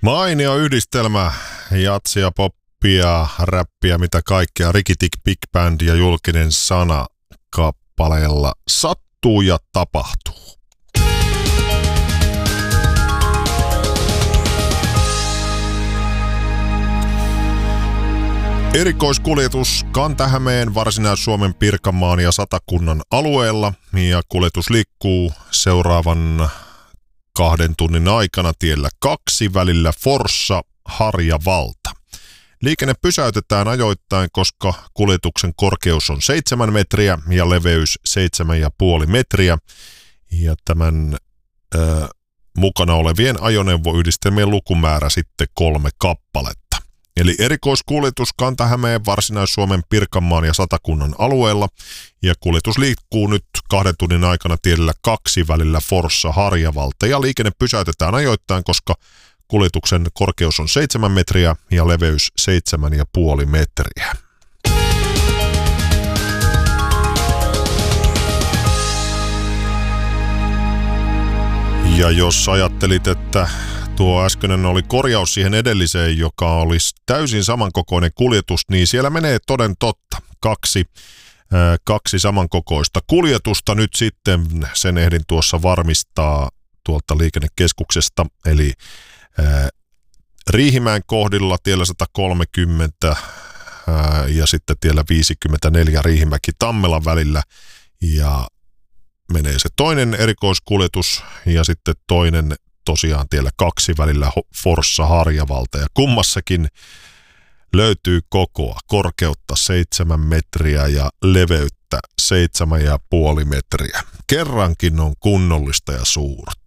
Mainio yhdistelmä, jatsia, poppia, räppiä, mitä kaikkea. Rikitik Big Band ja Julkinen sana kappaleella Sattuu ja tapahtuu. Erikoiskuljetus Kanta-Hämeen, Varsinais-Suomen, Pirkanmaan ja Satakunnan alueella, ja kuljetus liikkuu seuraavan 2 tunnin aikana tiellä 2 välillä Forssa, Harjavalta. Liikenne pysäytetään ajoittain, koska kuljetuksen korkeus on 7 metriä ja leveys 7,5 metriä. Ja tämän mukana olevien ajoneuvoyhdistelmien lukumäärä sitten 3 kappaletta. Eli erikoiskuljetus Kanta-Hämeen, Varsinais-Suomen, Pirkanmaan ja Satakunnan alueella. Ja kuljetus liikkuu nyt 2 tunnin aikana tiellä 2 välillä Forssa, Harjavalta. Ja liikenne pysäytetään ajoittain, koska kuljetuksen korkeus on 7 metriä ja leveys 7,5 metriä. Ja jos ajattelit, että tuo äskeinen oli korjaus siihen edelliseen, joka olisi täysin samankokoinen kuljetus, niin siellä menee toden totta. Kaksi samankokoista kuljetusta nyt sitten, sen ehdin tuossa varmistaa tuolta liikennekeskuksesta, eli Riihimäen kohdilla tiellä 130 ja sitten tiellä 54 Riihimäki-Tammelan välillä, ja menee se toinen erikoiskuljetus ja sitten toinen tosiaan tiellä 2 välillä Forssa, Harjavalta, ja kummassakin löytyy kokoa, korkeutta 7 metriä ja leveyttä 7,5 metriä. Kerrankin on kunnollista ja suurta.